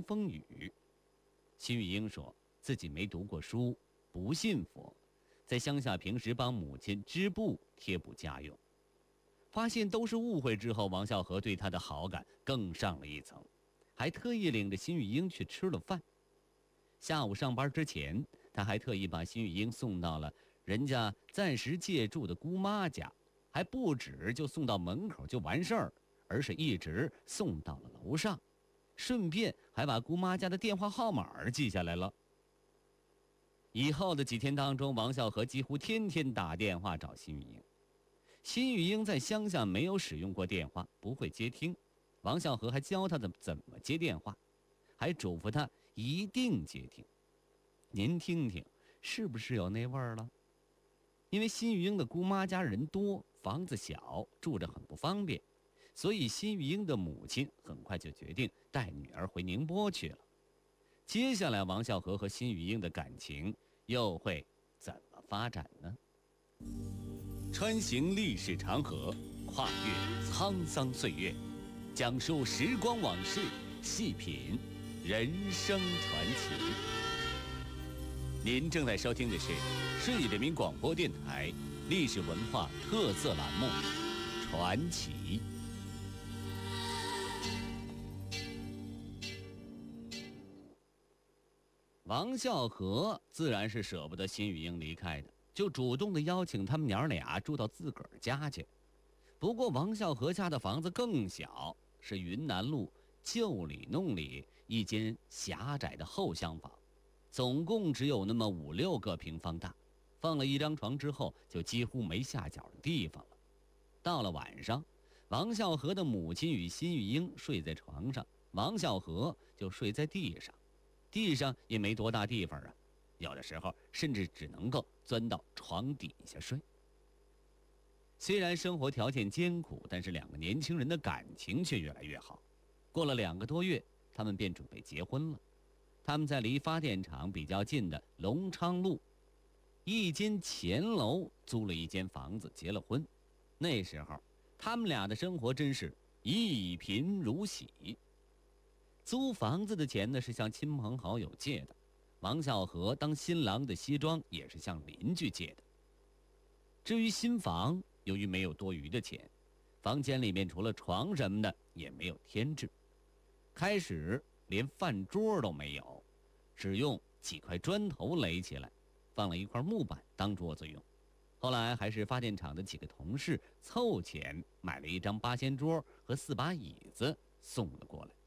言风语。辛玉英说自己没读过书，不信佛，在乡下平时帮母亲织布贴补家用。发现都是误会之后，王孝和对他的好感更上了一层，还特意领着辛玉英去吃了饭。下午上班之前，他还特意把辛玉英送到了人家暂时借住的姑妈家，还不止就送到门口就完事儿，而是一直送到了楼上，顺便还把姑妈家的电话号码记下来了。以后的几天当中，王孝和几乎天天打电话找辛玉英。辛玉英在乡下没有使用过电话，不会接听，王孝和还教他怎么接电话，还嘱咐他一定接听。您听听，是不是有那味儿了？因为辛玉英的姑妈家人多，房子小，住着很不方便，所以辛玉英的母亲很快就决定带女儿回宁波去了。接下来，王孝和和辛玉英的感情又会怎么发展呢？穿行历史长河，跨越沧桑岁月，讲述时光往事，细品人生传奇。您正在收听的是顺义人民广播电台历史文化特色栏目《传奇》。王孝和自然是舍不得辛玉英离开的，就主动的邀请他们娘俩住到自个儿家去。不过王孝和家的房子更小，是云南路旧里弄里一间狭窄的后厢房，总共只有那么5-6个平方大，放了一张床之后就几乎没下脚的地方了。到了晚上，王孝和的母亲与辛玉英睡在床上，王孝和就睡在地上，地上也没多大地方啊，有的时候甚至只能够钻到床底下睡。虽然生活条件艰苦，但是两个年轻人的感情却越来越好。过了2个多月，他们便准备结婚了。他们在离发电厂比较近的隆昌路一间前楼租了一间房子结了婚。那时候他们俩的生活真是一贫如洗。租房子的钱呢是向亲朋好友借的，王孝和当新郎的西装也是向邻居借的。至于新房，由于没有多余的钱，房间里面除了床什么的也没有添置。开始连饭桌都没有，只用几块砖头垒起来，放了一块木板当桌子用。后来还是发电厂的几个同事凑钱买了一张8仙桌和4把椅子送了过来。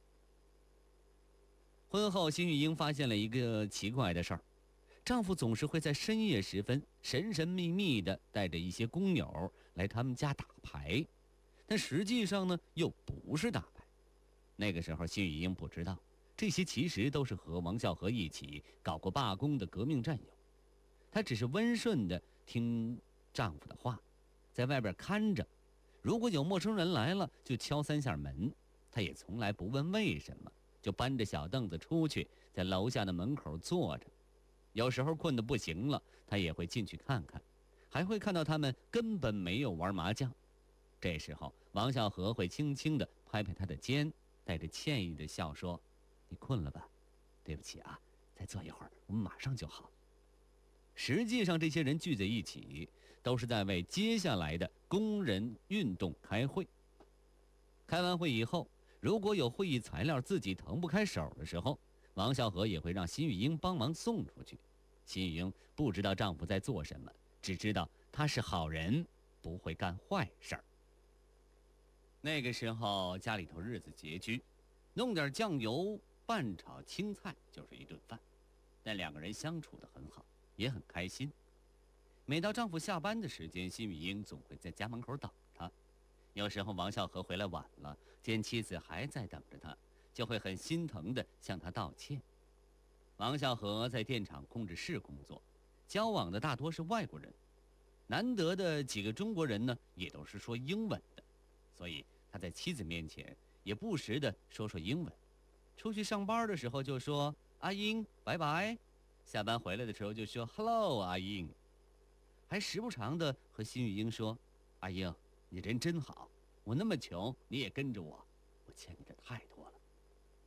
婚后，辛玉英发现了一个奇怪的事儿，丈夫总是会在深夜时分神神秘秘地带着一些工友来他们家打牌，但实际上呢又不是打牌。那个时候辛玉英不知道，这些其实都是和王孝和一起搞过罢工的革命战友。她只是温顺地听丈夫的话，在外边看着，如果有陌生人来了就敲3下门，她也从来不问为什么，就搬着小凳子出去，在楼下的门口坐着。有时候困得不行了，她也会进去看看，还会看到他们根本没有玩麻将。这时候王孝和会轻轻地拍拍她的肩，带着歉意的笑说：“你困了吧？对不起啊，再坐一会儿，我们马上就好。”实际上这些人聚在一起，都是在为接下来的工人运动开会。开完会以后，如果有会议材料自己腾不开手的时候，王孝和也会让辛玉英帮忙送出去。辛玉英不知道丈夫在做什么，只知道他是好人，不会干坏事儿。那个时候家里头日子拮据，弄点酱油拌炒青菜就是一顿饭，但2个人相处得很好，也很开心。每到丈夫下班的时间，辛玉英总会在家门口等他。有时候王孝和回来晚了，见妻子还在等着他，就会很心疼地向他道歉。王孝和在电厂控制室工作，交往的大多是外国人，难得的几个中国人呢也都是说英文的，所以他在妻子面前也不时地说英文。出去上班的时候就说阿英拜拜，下班回来的时候就说 Hello 阿英，还时不常地和辛玉英说：“阿英，你人真好，我那么穷你也跟着我，我欠你的太多了。”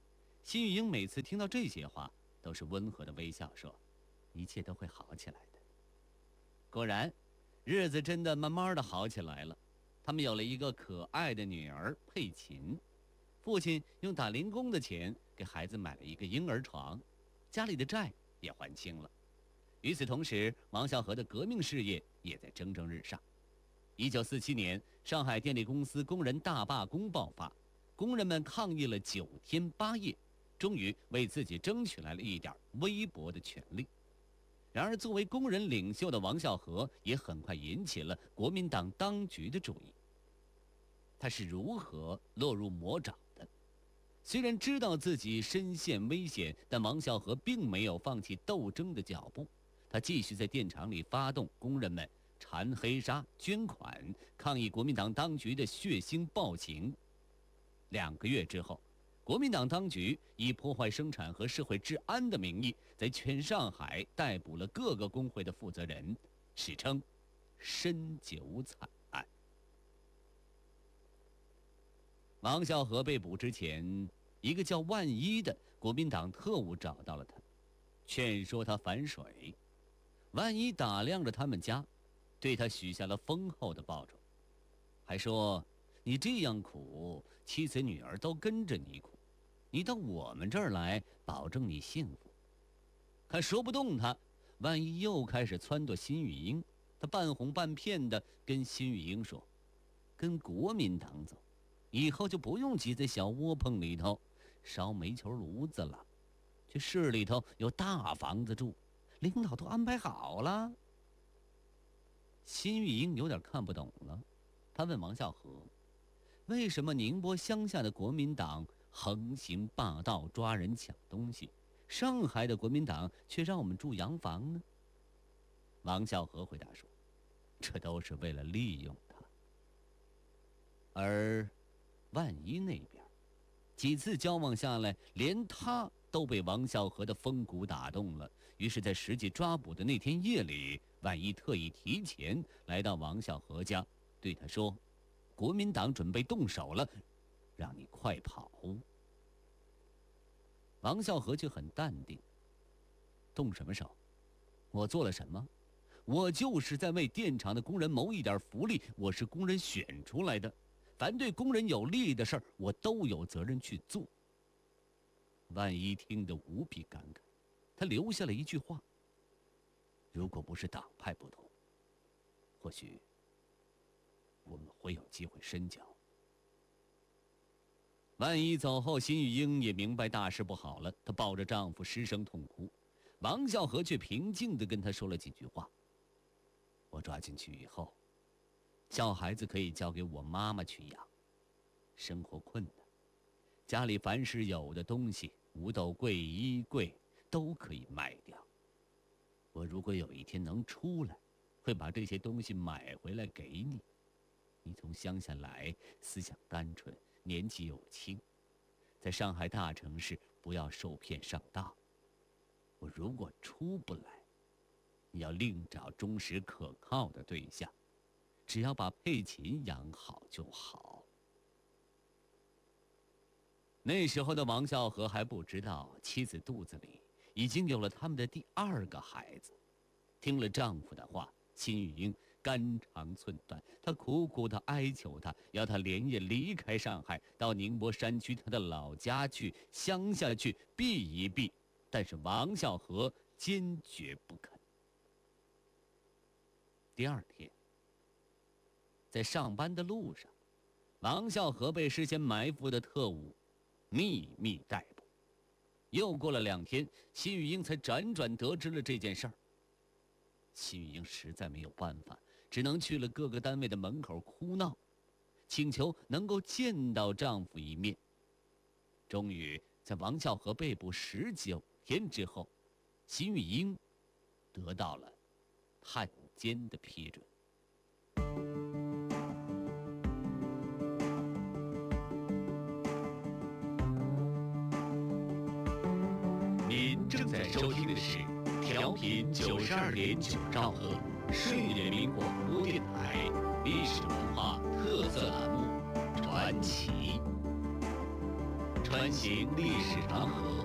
辛玉英每次听到这些话，都是温和的微笑说：“一切都会好起来的。”果然，日子真的慢慢的好起来了。他们有了一个可爱的女儿佩琴，父亲用打零工的钱给孩子买了一个婴儿床，家里的债也还清了。与此同时，王孝和的革命事业也在蒸蒸日上。1947年，上海电力公司工人大罢工爆发，工人们抗议了9天8夜，终于为自己争取来了一点微薄的权利。然而，作为工人领袖的王孝和也很快引起了国民党当局的注意。他是如何落入魔爪的？虽然知道自己身陷危险，但王孝和并没有放弃斗争的脚步。他继续在电厂里发动工人们缠黑纱、捐款，抗议国民党当局的血腥暴行。2个月之后，国民党当局以破坏生产和社会治安的名义，在全上海逮捕了各个工会的负责人，史称“深酒惨案”。王孝和被捕之前，一个叫万一的国民党特务找到了他，劝说他反水。万一打量着他们家，对他许下了丰厚的报酬，还说：“你这样苦，妻子女儿都跟着你苦，你到我们这儿来，保证你幸福。”可说不动他，万一又开始撺掇辛玉英。他半哄半骗地跟辛玉英说：“跟国民党走，以后就不用挤在小窝棚里头烧煤球炉子了，去市里头有大房子住，领导都安排好了。”辛玉英有点看不懂了，他问王孝和：“为什么宁波乡下的国民党横行霸道，抓人抢东西，上海的国民党却让我们住洋房呢？”王孝和回答说：“这都是为了利用他。”而万一那边，几次交往下来，连他都被王孝和的风骨打动了。于是，在实际抓捕的那天夜里，万一特意提前来到王孝和家，对他说：“国民党准备动手了，让你快跑。”王孝和却很淡定：“动什么手？我做了什么？我就是在为电厂的工人谋一点福利，我是工人选出来的，凡对工人有利的事儿，我都有责任去做。”万一听得无比感慨，他留下了一句话：“如果不是党派不同，或许我们会有机会深交。”万一走后，辛玉英也明白大事不好了，她抱着丈夫失声痛哭。王孝和却平静地跟她说了几句话：“我抓进去以后，小孩子可以交给我妈妈去养，生活困难，家里凡是有的东西，五斗柜、衣柜都可以卖掉。我如果有一天能出来，会把这些东西买回来给你。你从乡下来，思想单纯，年纪又轻，在上海大城市不要受骗上当。我如果出不来，你要另找忠实可靠的对象，只要把佩琴养好就好。”那时候的王孝和还不知道，妻子肚子里已经有了他们的第2个孩子。听了丈夫的话，辛玉英肝肠寸断，她苦苦地哀求他，要他连夜离开上海，到宁波山区他的老家去，乡下去避一避。但是王孝和坚决不肯。第2天，在上班的路上，王孝和被事先埋伏的特务秘密逮捕。又过了2天，辛玉英才辗转得知了这件事儿。辛玉英实在没有办法，只能去了各个单位的门口哭闹，请求能够见到丈夫一面。终于在王孝和被捕19天之后，辛玉英得到了探监的批准。 您正在收听的是调频92.9兆赫睡人民广播电台历史文化特色栏目《传奇》。 穿行历史长河，